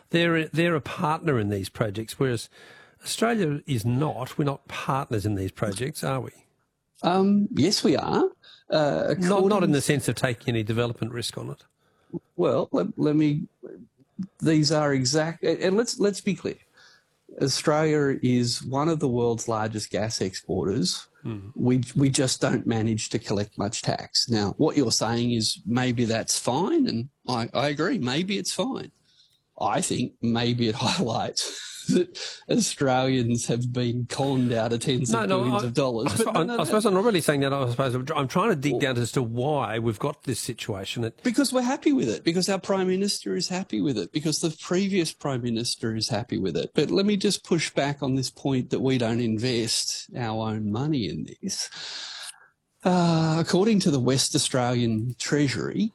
they're a partner in these projects, whereas Australia is not. We're not partners in these projects, are we? Yes, we are. Not in the sense of taking any development risk on it. Well, let me. These are exact, and let's be clear. Australia is one of the world's largest gas exporters. We just don't manage to collect much tax. Now, what you're saying is maybe that's fine, and I agree. Maybe it's fine. I think maybe it highlights that Australians have been conned out of tens of billions of dollars. I suppose I'm not really saying that. I suppose I'm trying to dig down as to why we've got this situation. Because we're happy with it, because our Prime Minister is happy with it, because the previous Prime Minister is happy with it. But let me just push back on this point that we don't invest our own money in this. According to the West Australian Treasury,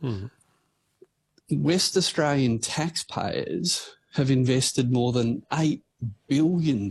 West Australian taxpayers have invested more than $8 billion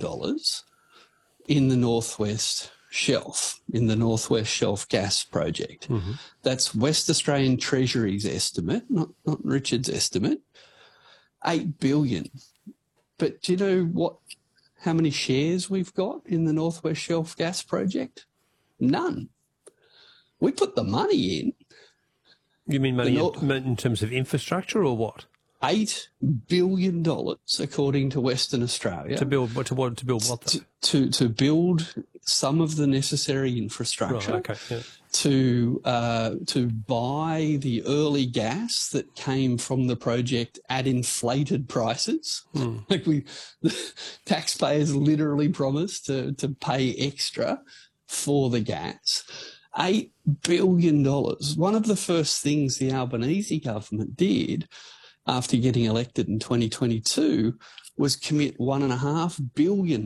in the Northwest Shelf, in the Northwest Shelf gas project. That's West Australian Treasury's estimate, not Richard's estimate. $8 billion. But do you know how many shares we've got in the Northwest Shelf gas project? None. We put the money in. You mean money in terms of infrastructure or what? $8 billion, according to Western Australia. To build what? To build some of the necessary infrastructure. Right, okay, yeah. To buy the early gas that came from the project at inflated prices. Like the taxpayers literally promised to pay extra for the gas. $8 billion. One of the first things the Albanese government did after getting elected in 2022 was commit $1.5 billion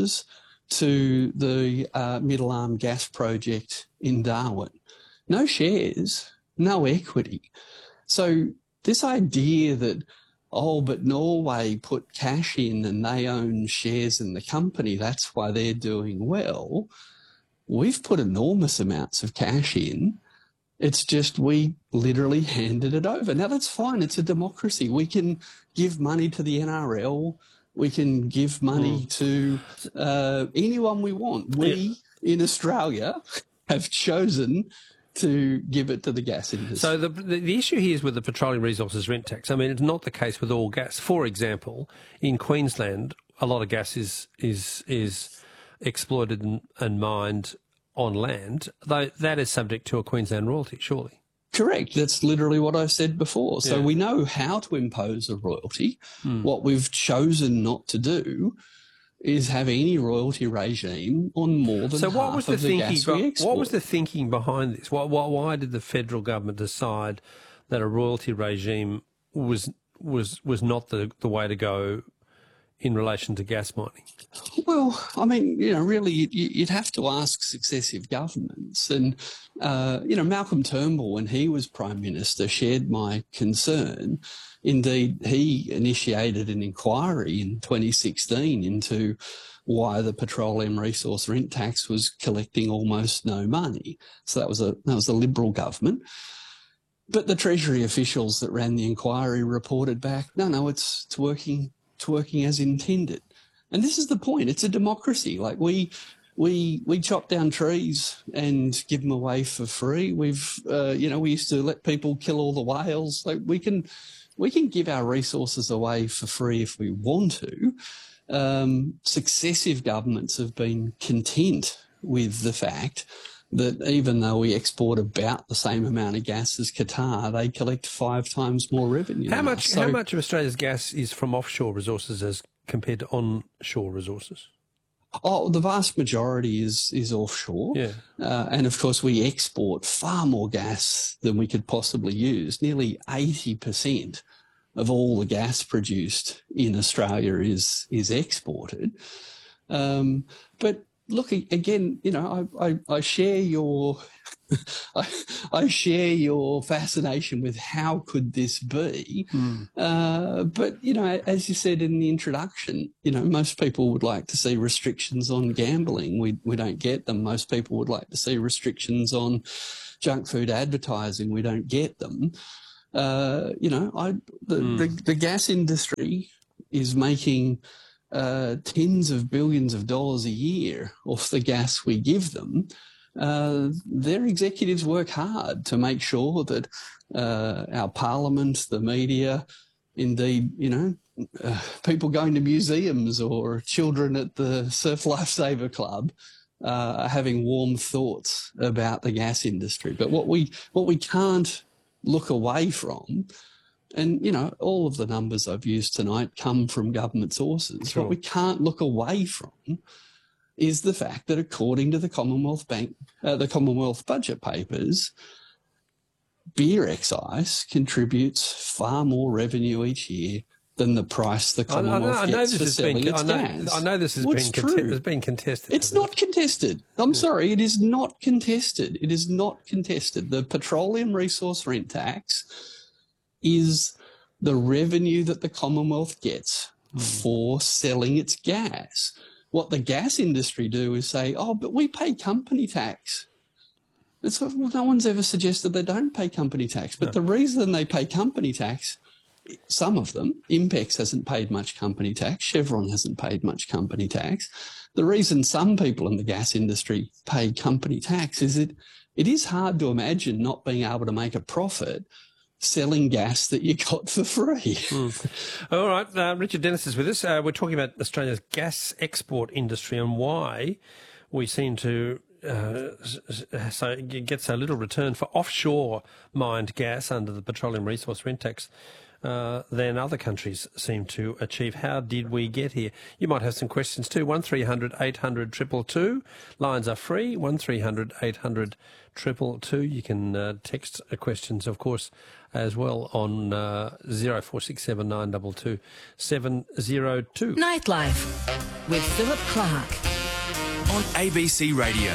to the Middle Arm gas project in Darwin. No shares, no equity. So this idea that, but Norway put cash in and they own shares in the company, that's why they're doing well. We've put enormous amounts of cash in. It's just we literally handed it over. Now, that's fine. It's a democracy. We can give money to the NRL. We can give money to anyone we want. We, in Australia, have chosen to give it to the gas industry. So the issue here is with the Petroleum Resources Rent Tax. I mean, it's not the case with all gas. For example, in Queensland, a lot of gas is exploited and mined on land, though that is subject to a Queensland royalty, surely. Correct. That's literally what I said before. So we know how to impose a royalty. What we've chosen not to do is have any royalty regime on more than half of the gas we export. What was the thinking behind this? Why did the federal government decide that a royalty regime was not the way to go in relation to gas mining? Well, I mean, really, you'd have to ask successive governments. And, Malcolm Turnbull, when he was Prime Minister, shared my concern. Indeed, he initiated an inquiry in 2016 into why the Petroleum Resource Rent Tax was collecting almost no money. So that was a Liberal government. But the Treasury officials that ran the inquiry reported back, no, it's working as intended. And this is the point. It's a democracy. Like we chop down trees and give them away for free. We used to let people kill all the whales. Like we can give our resources away for free if we want to. Successive governments have been content with the fact that even though we export about the same amount of gas as Qatar, they collect 5 times more revenue. How much of Australia's gas is from offshore resources as compared to onshore resources? Oh, the vast majority is offshore. Yeah. And, of course, we export far more gas than we could possibly use. Nearly 80% of all the gas produced in Australia is exported. But look, again, I share your I share your fascination with how could this be. But, as you said in the introduction, most people would like to see restrictions on gambling. We don't get them. Most people would like to see restrictions on junk food advertising. We don't get them. The gas industry is making tens of billions of dollars a year off the gas we give them, their executives work hard to make sure that our parliament, the media, indeed, people going to museums or children at the Surf Lifesaver Club are having warm thoughts about the gas industry. But what we can't look away from, and, all of the numbers I've used tonight come from government sources. Sure. What we can't look away from is the fact that according to the Commonwealth Bank, the Commonwealth budget papers, beer excise contributes far more revenue each year than the price the Commonwealth gets for selling its gas. I know this has been contested. It's not contested. I'm sorry, it is not contested. It is not contested. The Petroleum Resource Rent Tax is the revenue that the Commonwealth gets for selling its gas. What the gas industry do is say, but we pay company tax. No one's ever suggested they don't pay company tax. But the reason they pay company tax, some of them, Impex hasn't paid much company tax, Chevron hasn't paid much company tax. The reason some people in the gas industry pay company tax is it is hard to imagine not being able to make a profit selling gas that you got for free. All right, Richard Dennis is with us. We're talking about Australia's gas export industry and why we seem to get so little return for offshore mined gas under the Petroleum Resource Rent Tax than other countries seem to achieve. How did we get here? You might have some questions too. 1300 800 222. Lines are free. 1300 800 222. You can text questions, of course, as well on 0467 922 702. Nightlife with Philip Clark on ABC Radio.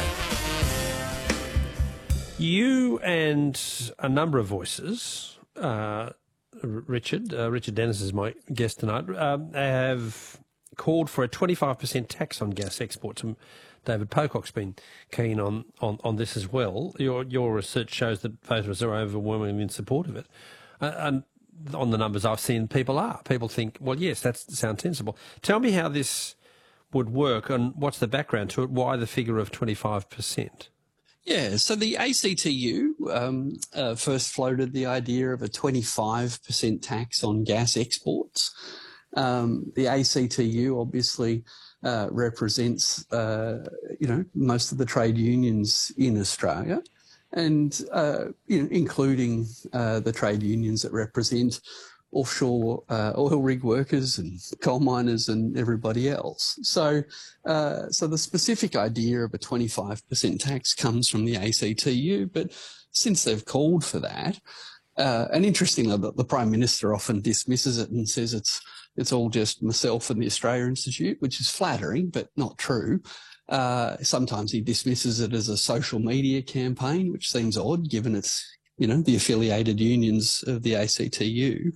You and a number of voices, Richard Dennis is my guest tonight, have called for a 25% tax on gas exports. And David Pocock's been keen on this as well. Your research shows that voters are overwhelmingly in support of it. And on the numbers I've seen, people think, well, yes, that sounds sensible. Tell me how this would work and what's the background to it, why the figure of 25%? Yeah, so the ACTU first floated the idea of a 25% tax on gas exports. The ACTU obviously represents, most of the trade unions in Australia, and including the trade unions that represent offshore oil rig workers and coal miners and everybody else. So the specific idea of a 25% tax comes from the ACTU, but since they've called for that, and interestingly, the Prime Minister often dismisses it and says it's all just myself and the Australia Institute, which is flattering, but not true. Sometimes he dismisses it as a social media campaign, which seems odd given it's the affiliated unions of the ACTU.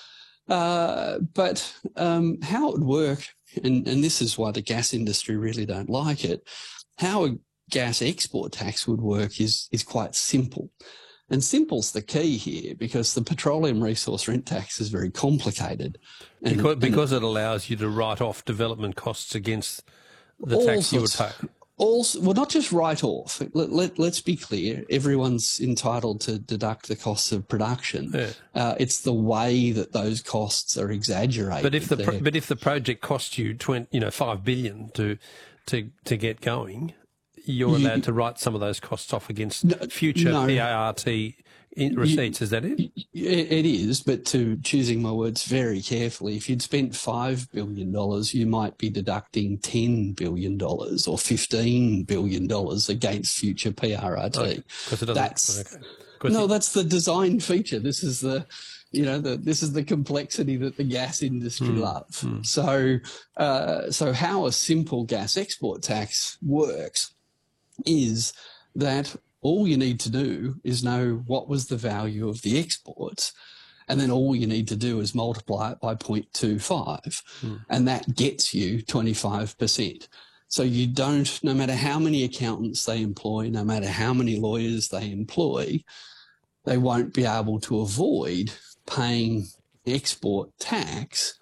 But how it would work, and this is why the gas industry really don't like it, how a gas export tax would work is quite simple. And simple's the key here because the Petroleum Resource Rent Tax is very complicated. Because it allows you to write off development costs against the tax you would pay. Well, not just write off. Let's be clear. Everyone's entitled to deduct the costs of production. Yeah. It's the way that those costs are exaggerated. But if the project costs you $5 billion to get going, you're allowed to write some of those costs off against future PART receipts. Is that it? It is, but to choosing my words very carefully, if you'd spent $5 billion, you might be deducting $10 billion or $15 billion against future PRRT. Okay. That's the design feature. This is this is the complexity that the gas industry love. So how a simple gas export tax works is that all you need to do is know what was the value of the exports, and then all you need to do is multiply it by 0.25, and that gets you 25%. So you don't, no matter how many accountants they employ, no matter how many lawyers they employ, they won't be able to avoid paying export tax